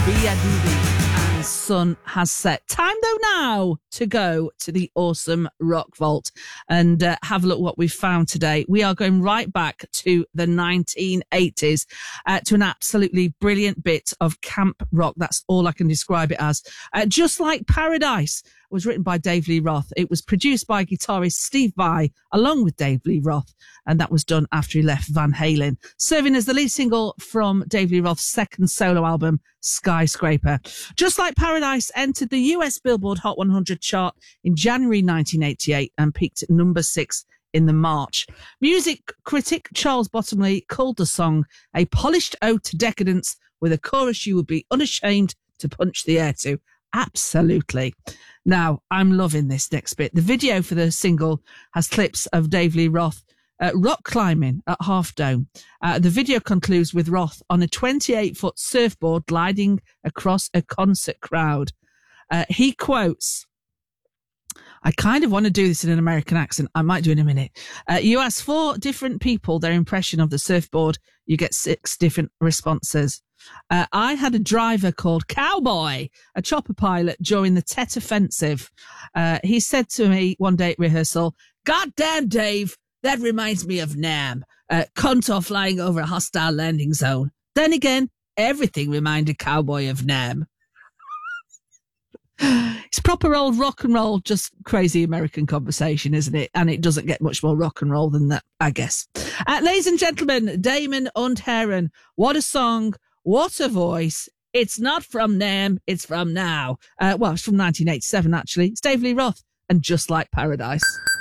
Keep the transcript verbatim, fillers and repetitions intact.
Be a doobie. And sun has set. Time though now to go to the awesome Rock Vault and uh, have a look what we've found today. We are going right back to the nineteen eighties uh, to an absolutely brilliant bit of camp rock. That's all I can describe it as. Uh, Just Like Paradise was written by Dave Lee Roth. It was produced by guitarist Steve Vai along with Dave Lee Roth, and that was done after he left Van Halen, serving as the lead single from Dave Lee Roth's second solo album, Skyscraper. Just Like Paradise entered the U S Billboard Hot one hundred chart in January nineteen eighty-eight and peaked at number six in the March. Music critic Charles Bottomley called the song a polished ode to decadence with a chorus you would be unashamed to punch the air to. Absolutely. Now, I'm loving this next bit. The video for the single has clips of Dave Lee Roth uh, rock climbing at Half Dome. Uh, the video concludes with Roth on a twenty-eight foot surfboard gliding across a concert crowd. Uh, he quotes, I kind of want to do this in an American accent. I might do in a minute. Uh, you ask four different people their impression of the surfboard. You get six different responses. Uh, I had a driver called Cowboy, a chopper pilot during the Tet Offensive. Uh, he said to me one day at rehearsal, God damn, Dave, that reminds me of Nam, uh, Contour flying over a hostile landing zone. Then again, everything reminded Cowboy of Nam. It's proper old rock and roll, just crazy American conversation, isn't it? And it doesn't get much more rock and roll than that, I guess. Uh, ladies and gentlemen, Damon und Herren, what a song, what a voice. It's not from Nam, it's from now. Uh, well, it's from nineteen eighty-seven, actually. It's Dave Lee Roth and Just Like Paradise.